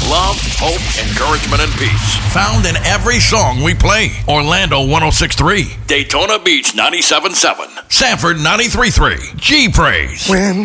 Love, hope, encouragement, and peace. Found in every song we play. Orlando 106.3. Daytona Beach 97.7. Sanford 93.3. G-Praise. When